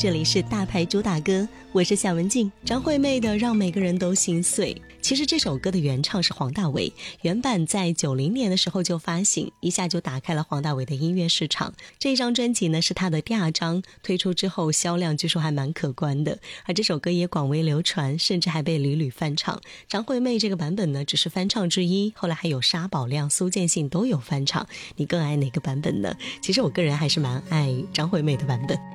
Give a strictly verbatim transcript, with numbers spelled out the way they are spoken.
这里是大牌主打歌，我是夏文静。张惠妹的《让每个人都心碎》，其实这首歌的原唱是黄大炜，原版在九零年的时候就发行，一下就打开了黄大炜的音乐市场。这一张专辑呢是他的第二张，推出之后销量据说还蛮可观的，而这首歌也广为流传，甚至还被屡屡翻唱。张惠妹这个版本呢只是翻唱之一，后来还有沙宝亮、苏建信都有翻唱。你更爱哪个版本呢？其实我个人还是蛮爱张惠妹的版本。